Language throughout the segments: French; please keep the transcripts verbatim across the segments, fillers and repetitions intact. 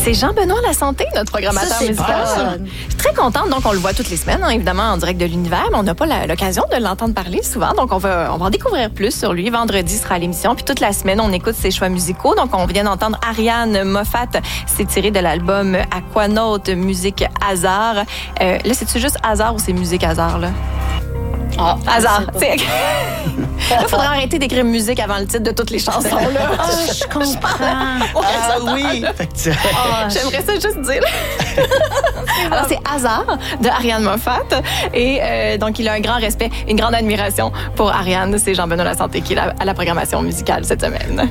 C'est Jean-Benoît Lasanté, notre programmateur Ça, c'est musical. pas... Je suis très contente. Donc, on le voit toutes les semaines, hein, évidemment, en direct de l'univers, mais on n'a pas la, l'occasion de l'entendre parler souvent. Donc, on va, on va en découvrir plus sur lui. Vendredi sera l'émission. Puis toute la semaine, on écoute ses choix musicaux. Donc, on vient d'entendre Ariane Moffat. C'est tiré de l'album Aquanaut, musique hasard. Euh, là, c'est-tu juste hasard ou c'est musique hasard, là? Ah, hasard. Là, il faudrait arrêter d'écrire musique avant le titre de toutes les chansons. Là. Ah, je comprends. Ah oui! Fait que tu- Ah, J'aimerais ça juste dire. Alors, c'est Hasard de Ariane Moffat. Et euh, donc, il a un grand respect, une grande admiration pour Ariane. C'est Jean-Benoît Lasanté qui est à la programmation musicale cette semaine.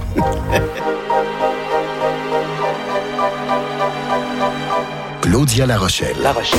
Claudia La Rochelle. La Rochelle.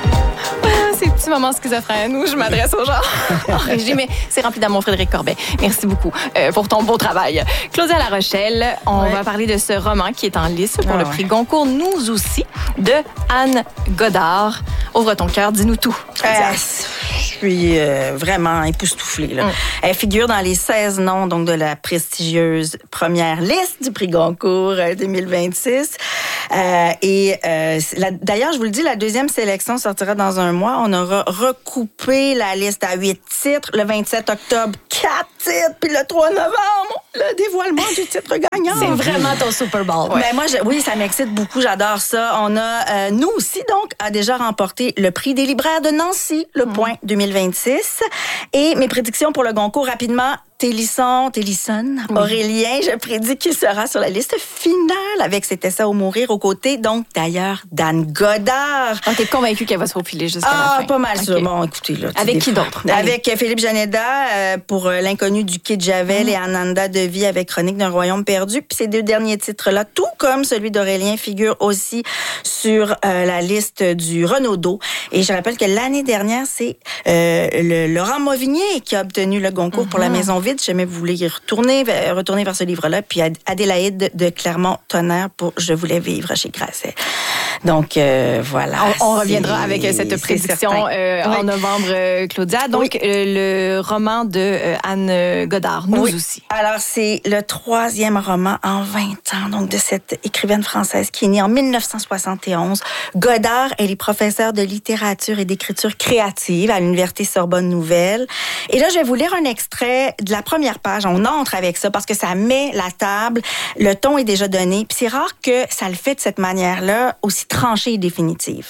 Ces petits moments schizophrènes où je m'adresse aux gens en régie, mais c'est rempli d'amour, Frédéric Corbet. Merci beaucoup euh, pour ton beau travail. Claudia La Rochelle, on ouais. va parler de ce roman qui est en lice pour ah, le ouais. prix Goncourt, Nous aussi, de Anne Godard. Ouvre ton cœur, dis-nous tout. Claudia. Euh, je suis euh, vraiment époustouflée. Là. Mm. Elle figure dans les seize noms donc, de la prestigieuse première liste du prix Goncourt euh, deux mille vingt-six. Euh, et euh, la, d'ailleurs, je vous le dis, la deuxième sélection sortira dans un mois. On aura recoupé la liste à huit titres. Le vingt-sept octobre, quatre titres. Puis le trois novembre, le dévoilement du titre gagnant. C'est vraiment ton Super Bowl. Ouais. Ben moi, je, oui, ça m'excite beaucoup. J'adore ça. On a, euh, nous aussi, donc, a déjà remporté le prix des libraires de Nancy, le Point deux mille vingt-six. Et mes prédictions pour le Goncourt, rapidement. Télisson, Télisson, Oui. Aurélien, je prédis qu'il sera sur la liste finale avec C'était ça ou mourir aux côtés, donc d'ailleurs d'Anne Godard. Ah, t'es convaincu qu'elle va se faufiler jusqu'à la Ah, fin. pas mal Okay. sûr. Bon, écoutez, là. Avec des- qui d'autre? Allez. Avec euh, Philippe Janeda euh, pour euh, L'inconnu du quai de Javel Mm. et Ananda Devi avec Chronique d'un royaume perdu. Puis ces deux derniers titres-là, tout comme celui d'Aurélien, figurent aussi sur euh, la liste du Renaudot. Et je rappelle que l'année dernière, c'est euh, le Laurent Mauvignier qui a obtenu le Goncourt mm-hmm. pour La Maison vide. Si jamais vous voulez y retourner, vers, retourner vers ce livre-là. Puis Adélaïde de Clermont-Tonnerre pour Je voulais vivre chez Grasset. Donc, euh, voilà. On, on reviendra avec cette prédiction euh, oui. en novembre, euh, Claudia. Donc, Oui. euh, le roman de euh, Anne Godard, Nous oui. aussi. Alors, c'est le troisième roman en vingt ans, donc de cette écrivaine française qui est née en dix-neuf cent soixante et onze. Godard, elle est professeure de littérature et d'écriture créative à l'Université Sorbonne Nouvelle. Et là, je vais vous lire un extrait de la première page. On entre avec ça parce que ça met la table. Le ton est déjà donné. Puis c'est rare que ça le fait de cette manière-là, aussi tranchée et définitive.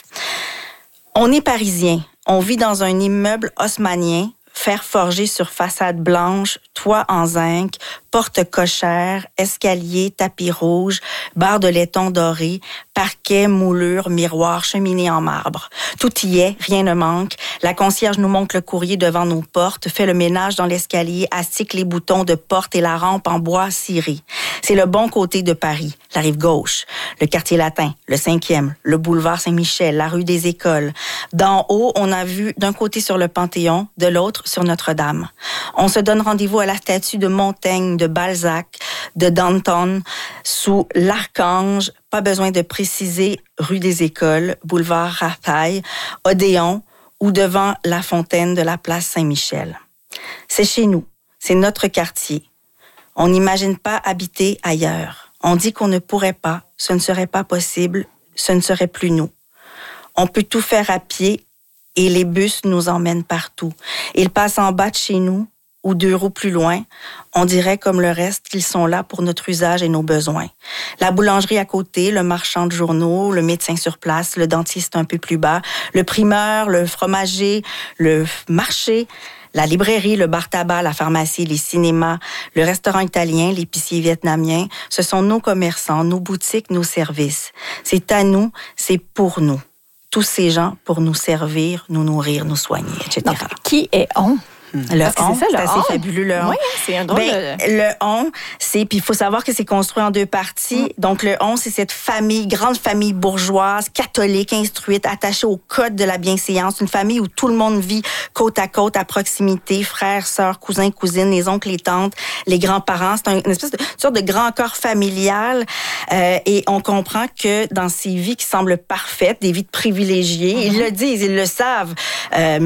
On est parisien. On vit dans un immeuble haussmannien, fer forgé sur façade blanche, toit en zinc, porte cochère, escalier, tapis rouge, barre de laiton doré, parquet, moulure, miroir, cheminée en marbre. Tout y est, rien ne manque. La concierge nous montre le courrier devant nos portes, fait le ménage dans l'escalier, astique les boutons de porte et la rampe en bois ciré. C'est le bon côté de Paris, la rive gauche, le quartier latin, le cinquième, le boulevard Saint-Michel, la rue des Écoles. D'en haut, on a vu d'un côté sur le Panthéon, de l'autre sur Notre-Dame. On se donne rendez-vous à la statue de Montaigne, de Balzac, de Danton, sous l'Archange. Pas besoin de préciser rue des Écoles, boulevard Rapaille, Odéon ou devant la fontaine de la place Saint-Michel. C'est chez nous, c'est notre quartier. On n'imagine pas habiter ailleurs. On dit qu'on ne pourrait pas, ce ne serait pas possible, ce ne serait plus nous. On peut tout faire à pied et les bus nous emmènent partout. Ils passent en bas de chez nous ou deux roues plus loin. On dirait comme le reste qu'ils sont là pour notre usage et nos besoins. La boulangerie à côté, le marchand de journaux, le médecin sur place, le dentiste un peu plus bas, le primeur, le fromager, le marché, la librairie, le bar-tabac, la pharmacie, les cinémas, le restaurant italien, l'épicier vietnamien, ce sont nos commerçants, nos boutiques, nos services. C'est à nous, c'est pour nous. Tous ces gens pour nous servir, nous nourrir, nous soigner, et cetera. Donc, qui est on? Le Parce que on, c'est ça, le c'est assez on. fabuleux, le on. Oui, c'est un drôle Ben, de... le on, c'est, puis il faut savoir que c'est construit en deux parties. Mm. Donc, le on, c'est cette famille, grande famille bourgeoise, catholique, instruite, attachée au code de la bienséance. Une famille où tout le monde vit côte à côte, à proximité, frères, sœurs, cousins, cousines, les oncles, les tantes, les grands-parents. C'est un, une espèce de une sorte de grand corps familial. Euh, et on comprend que dans ces vies qui semblent parfaites, des vies de privilégiés, mm-hmm. ils le disent, ils le savent, euh, mais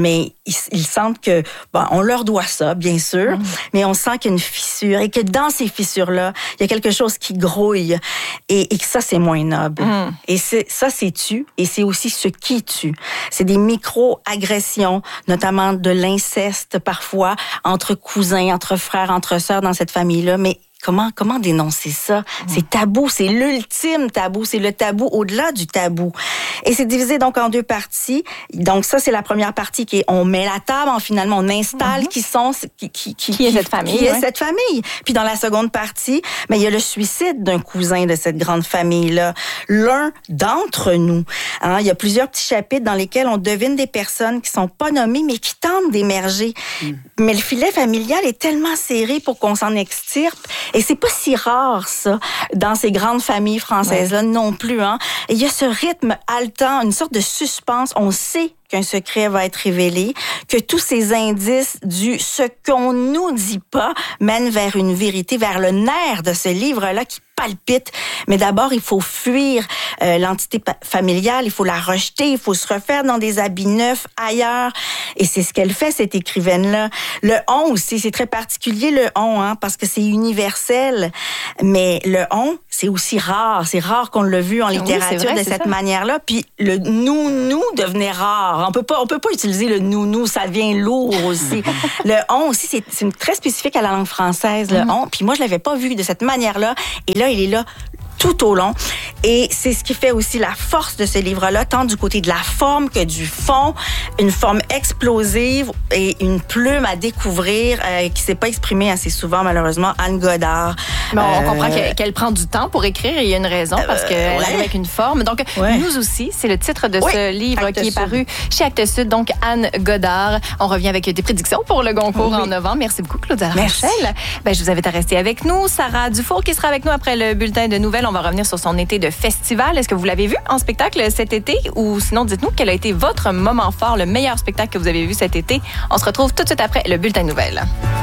ils, ils sentent que, bon, on leur doit ça, bien sûr, mmh. mais on sent qu'il y a une fissure et que dans ces fissures-là, il y a quelque chose qui grouille et, et que ça, c'est moins noble. Mmh. Et c'est, ça, c'est tu et c'est aussi ce qui tue. C'est des micro-agressions, notamment de l'inceste parfois, entre cousins, entre frères, entre sœurs dans cette famille-là, mais Comment, comment dénoncer ça? Mmh. C'est tabou, c'est l'ultime tabou, c'est le tabou au-delà du tabou. Et c'est divisé donc en deux parties. Donc ça, c'est la première partie qui est, on met la table, en, finalement, on installe mmh. qui sont, qui, qui, qui, qui est cette famille. Qui ouais. est cette famille. Puis dans la seconde partie, ben, il y a le suicide d'un cousin de cette grande famille-là. L'un d'entre nous. Hein, il y a plusieurs petits chapitres dans lesquels on devine des personnes qui sont pas nommées, mais qui tentent d'émerger. Mmh. Mais le filet familial est tellement serré pour qu'on s'en extirpe. Et c'est pas si rare, ça, dans ces grandes familles françaises-là, ouais. non plus. Hein. Et il y a ce rythme haletant, une sorte de suspense. On sait qu'un secret va être révélé, que tous ces indices du « ce qu'on nous dit pas » mènent vers une vérité, vers le nerf de ce livre-là qui palpite. Mais d'abord, il faut fuir euh, l'entité pa- familiale, il faut la rejeter, il faut se refaire dans des habits neufs ailleurs. Et c'est ce qu'elle fait, cette écrivaine-là. Le on aussi, c'est très particulier, le on, hein, parce que c'est universel. Mais le on, c'est aussi rare. C'est rare qu'on l'a vu en littérature oui, vrai, de cette ça. manière-là. Puis le nous-nous devenait rare. On peut pas, on peut pas utiliser le nous-nous, ça devient lourd aussi. Le on aussi, c'est, c'est très spécifique à la langue française, le mm-hmm. on. Puis moi, je l'avais pas vu de cette manière-là. Et là, il est là tout au long. Et c'est ce qui fait aussi la force de ce livre-là, tant du côté de la forme que du fond. Une forme explosive et une plume à découvrir euh, qui s'est pas exprimée assez souvent, malheureusement, Anne Godard. Bon, on euh... comprend qu'elle, qu'elle prend du temps pour écrire et il y a une raison parce qu'elle euh, ouais. arrive avec une forme. Donc, ouais. Nous aussi, c'est le titre de oui. ce livre Actes qui est Sud. paru chez Actes Sud. Donc, Anne Godard. On revient avec des prédictions pour le Goncourt oui. en novembre. Merci beaucoup, Claudia Rochelle. Ben, je vous invite à rester avec nous. Sarah Dufour qui sera avec nous après le bulletin de nouvelles. On va revenir sur son été de festival. Est-ce que vous l'avez vu en spectacle cet été? Ou sinon, dites-nous quel a été votre moment fort, le meilleur spectacle que vous avez vu cet été. On se retrouve tout de suite après le bulletin de nouvelles.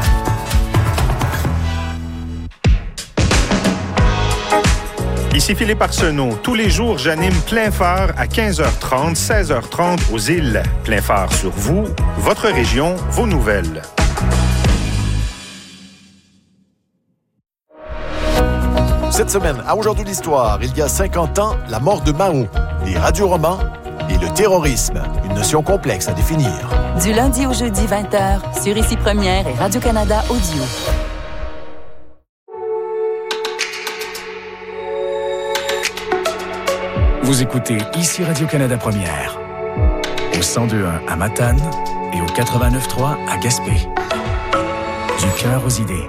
Ici Philippe Arsenault. Tous les jours, j'anime Plein Phare à quinze heures trente, seize heures trente aux îles. Plein Phare sur vous, votre région, vos nouvelles. Cette semaine, à Aujourd'hui l'Histoire, il y a cinquante ans, la mort de Mao, les radioromans et le terrorisme, une notion complexe à définir. Du lundi au jeudi vingt heures, sur Ici Première et Radio-Canada Audio. Vous écoutez Ici Radio-Canada Première, au cent deux virgule un à Matane et au quatre-vingt-neuf virgule trois à Gaspé. Du cœur aux idées.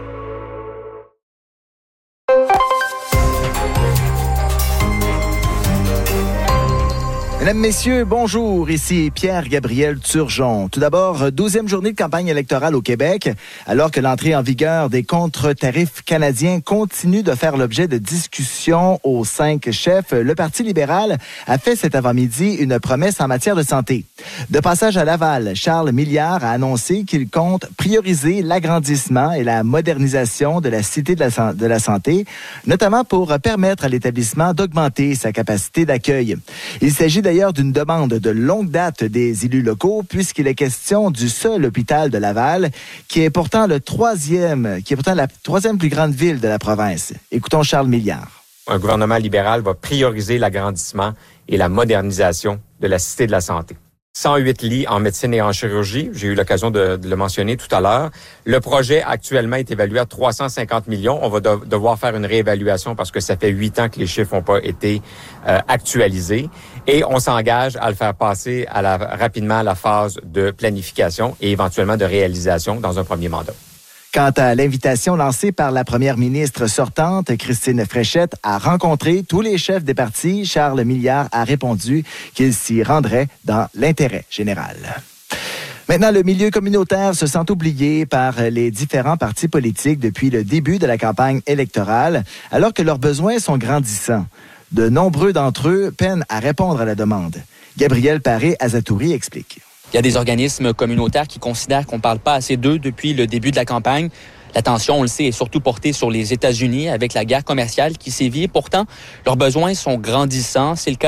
Mesdames, Messieurs, bonjour. Ici Pierre-Gabriel Turgeon. Tout d'abord, douzième journée de campagne électorale au Québec. Alors que l'entrée en vigueur des contre-tarifs canadiens continue de faire l'objet de discussions aux cinq chefs, le Parti libéral a fait cet avant-midi une promesse en matière de santé. De passage à Laval, Charles Milliard a annoncé qu'il compte prioriser l'agrandissement et la modernisation de la Cité de la, de la santé, notamment pour permettre à l'établissement d'augmenter sa capacité d'accueil. Il s'agit d'ailleurs d'une demande de longue date des élus locaux, puisqu'il est question du seul hôpital de Laval, qui est pourtant le troisième, qui est pourtant la troisième plus grande ville de la province. Écoutons Charles Milliard. Un gouvernement libéral va prioriser l'agrandissement et la modernisation de la Cité de la santé. cent huit lits en médecine et en chirurgie, j'ai eu l'occasion de, de le mentionner tout à l'heure. Le projet actuellement est évalué à trois cent cinquante millions. On va de, devoir faire une réévaluation parce que ça fait huit ans que les chiffres n'ont pas été euh, actualisés. Et on s'engage à le faire passer à la, rapidement à la phase de planification et éventuellement de réalisation dans un premier mandat. Quant à l'invitation lancée par la première ministre sortante, Christine Fréchette, à rencontrer tous les chefs des partis, Charles Milliard a répondu qu'il s'y rendrait dans l'intérêt général. Maintenant, le milieu communautaire se sent oublié par les différents partis politiques depuis le début de la campagne électorale, alors que leurs besoins sont grandissants. De nombreux d'entre eux peinent à répondre à la demande. Gabriel Paré-Azatouri explique. Il y a des organismes communautaires qui considèrent qu'on ne parle pas assez d'eux depuis le début de la campagne. L'attention, on le sait, est surtout portée sur les États-Unis avec la guerre commerciale qui sévit. Pourtant, leurs besoins sont grandissants. C'est le cas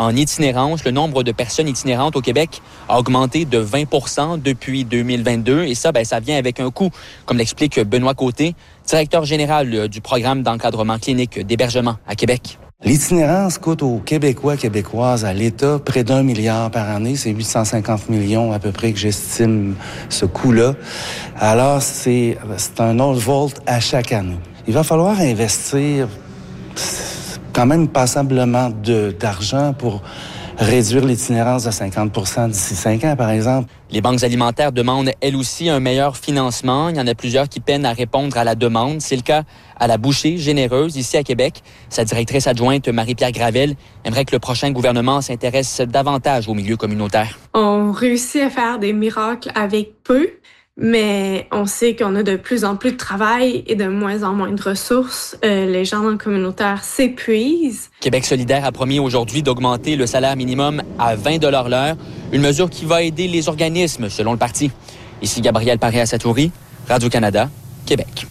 En itinérance, le nombre de personnes itinérantes au Québec a augmenté de vingt pour cent depuis deux mille vingt-deux. Et ça, ben, ça vient avec un coût, comme l'explique Benoît Côté, directeur général du programme d'encadrement clinique d'hébergement à Québec. L'itinérance coûte aux Québécois, Québécoises, à l'État, près d'un milliard par année. C'est huit cent cinquante millions à peu près que j'estime ce coût-là. Alors, c'est, c'est un autre volt à chaque année. Il va falloir investir quand même passablement de, d'argent pour réduire l'itinérance de cinquante pour cent d'ici cinq ans, par exemple. Les banques alimentaires demandent, elles aussi, un meilleur financement. Il y en a plusieurs qui peinent à répondre à la demande. C'est le cas à la Bouchée Généreuse, ici à Québec. Sa directrice adjointe, Marie-Pierre Gravel, aimerait que le prochain gouvernement s'intéresse davantage au milieu communautaire. On réussit à faire des miracles avec peu, mais on sait qu'on a de plus en plus de travail et de moins en moins de ressources. Euh, les gens dans le communautaire s'épuisent. Québec solidaire a promis aujourd'hui d'augmenter le salaire minimum à vingt dollars l'heure, une mesure qui va aider les organismes, selon le parti. Ici Gabriel Paré-Assatouri, Radio-Canada, Québec.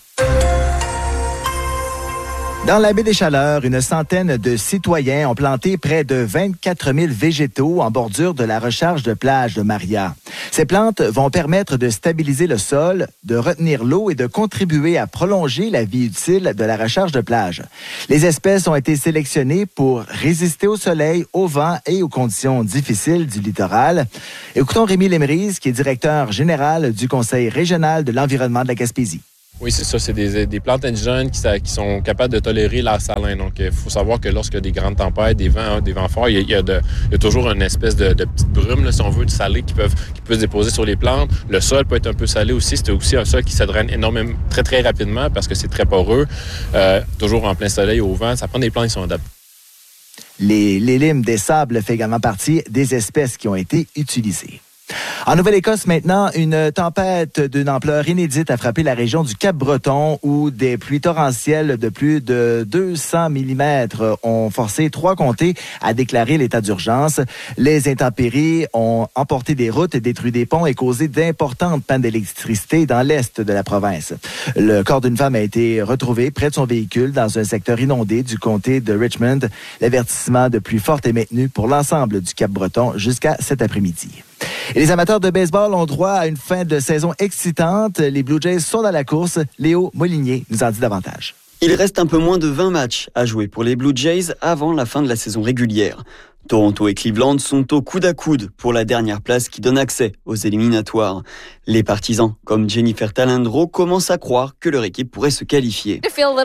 Dans la baie des Chaleurs, une centaine de citoyens ont planté près de vingt-quatre mille végétaux en bordure de la recharge de plage de Maria. Ces plantes vont permettre de stabiliser le sol, de retenir l'eau et de contribuer à prolonger la vie utile de la recharge de plage. Les espèces ont été sélectionnées pour résister au soleil, au vent et aux conditions difficiles du littoral. Écoutons Rémi Lemerise, qui est directeur général du Conseil régional de l'environnement de la Gaspésie. Oui, c'est ça. C'est des, des plantes indigènes qui, qui sont capables de tolérer l'air salin. Donc, il faut savoir que lorsqu'il y a des grandes tempêtes, des vents, des vents forts, il y a, il y a, de, il y a toujours une espèce de, de petite brume, là, si on veut, de salé qui, peuvent, qui peut se déposer sur les plantes. Le sol peut être un peu salé aussi. C'est aussi un sol qui se draine énormément, très, très rapidement parce que c'est très poreux. Euh, toujours en plein soleil, au vent. Ça prend des plantes qui sont adaptées. Les, les limes des sables fait également partie des espèces qui ont été utilisées. En Nouvelle-Écosse, maintenant, une tempête d'une ampleur inédite a frappé la région du Cap-Breton où des pluies torrentielles de plus de deux cents millimètres ont forcé trois comtés à déclarer l'état d'urgence. Les intempéries ont emporté des routes, détruit des ponts et causé d'importantes pannes d'électricité dans l'est de la province. Le corps d'une femme a été retrouvé près de son véhicule dans un secteur inondé du comté de Richmond. L'avertissement de pluie forte est maintenu pour l'ensemble du Cap-Breton jusqu'à cet après-midi. Et les amateurs de baseball ont droit à une fin de saison excitante. Les Blue Jays sont dans la course. Léo Molinier nous en dit davantage. Il reste un peu moins de vingt matchs à jouer pour les Blue Jays avant la fin de la saison régulière. Toronto et Cleveland sont au coude à coude pour la dernière place qui donne accès aux éliminatoires. Les partisans, comme Jennifer Talandro, commencent à croire que leur équipe pourrait se qualifier.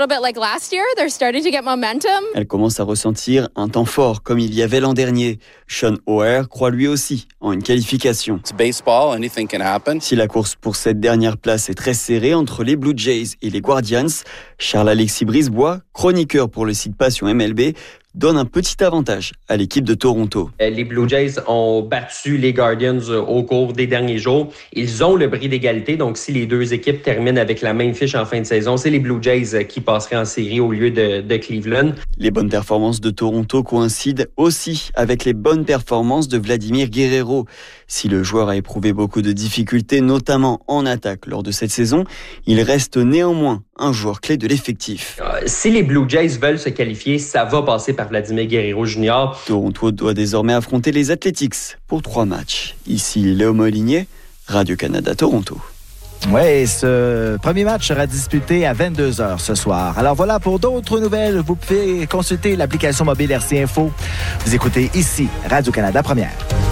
Elle commence à ressentir un temps fort comme il y avait l'an dernier. Sean O'Hare croit lui aussi en une qualification. Si la course pour cette dernière place est très serrée entre les Blue Jays et les Guardians, Charles-Alexis Brisebois, chroniqueur pour le site Passion M L B, donne un petit avantage à l'équipe de Toronto. Les Blue Jays ont battu les Guardians au cours des derniers jours. Ils ont le bris d'égalité, donc si les deux équipes terminent avec la même fiche en fin de saison, c'est les Blue Jays qui passeraient en série au lieu de, de Cleveland. Les bonnes performances de Toronto coïncident aussi avec les bonnes performances de Vladimir Guerrero. Si le joueur a éprouvé beaucoup de difficultés, notamment en attaque lors de cette saison, il reste néanmoins un joueur clé de l'effectif. Euh, si les Blue Jays veulent se qualifier, ça va passer par Vladimir Guerrero junior Toronto doit désormais affronter les Athletics pour trois matchs. Ici Léo Molinier, Radio-Canada Toronto. Oui, ce premier match sera disputé à vingt-deux heures ce soir. Alors voilà, pour d'autres nouvelles, vous pouvez consulter l'application mobile R C Info. Vous écoutez ici Radio-Canada Première.